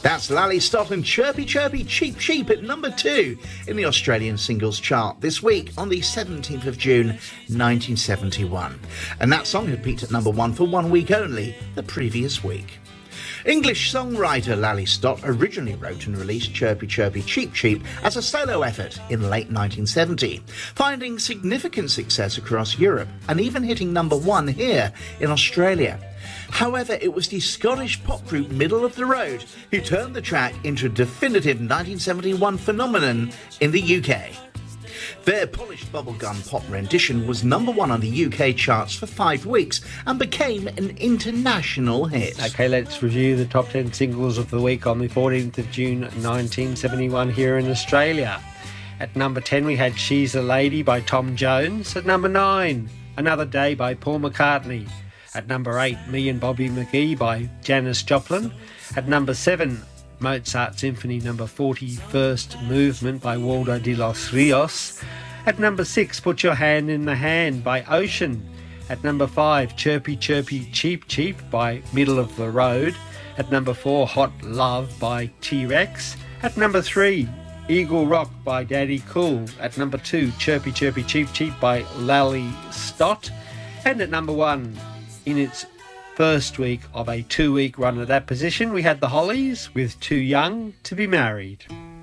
That's Lally Stott and Chirpy Chirpy Cheep Cheep at number 2 in the Australian singles chart this week on the 17th of June 1971. And that song had peaked at number 1 for 1 week only the previous week. English songwriter Lally Stott originally wrote and released Chirpy Chirpy Cheep Cheep as a solo effort in late 1970, finding significant success across Europe and even hitting number 1 here in Australia. However, it was the Scottish pop group Middle of the Road who turned the track into a definitive 1971 phenomenon in the UK. Their polished bubblegum pop rendition was number 1 on the UK charts for 5 weeks and became an international hit. OK, let's review the top 10 singles of the week on the 14th of June 1971 here in Australia. At number 10 we had She's a Lady by Tom Jones. At number 9, Another Day by Paul McCartney. At number 8, Me and Bobby McGee by Janis Joplin. At number 7, Mozart Symphony No. 40, First Movement by Waldo de los Rios. At number 6, Put Your Hand in the Hand by Ocean. At number 5, Chirpy Chirpy Cheep Cheep by Middle of the Road. At number 4, Hot Love by T-Rex. At number 3, Eagle Rock by Daddy Cool. At number 2, Chirpy Chirpy Cheep Cheep by Lally Stott. And at number 1, in its first week of a 2-week run at that position, we had the Hollies with Too Young to Be Married.